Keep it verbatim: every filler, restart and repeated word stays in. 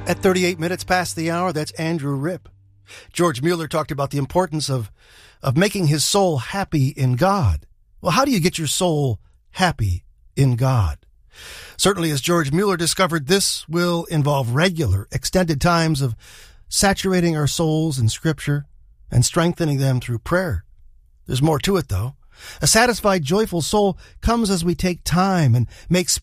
At thirty-eight minutes past the hour, that's Andrew Ripp. George Mueller talked about the importance of, of making his soul happy in God. Well, how do you get your soul happy in God? Certainly, as George Mueller discovered, this will involve regular, extended times of saturating our souls in Scripture and strengthening them through prayer. There's more to it, though. A satisfied, joyful soul comes as we take time and make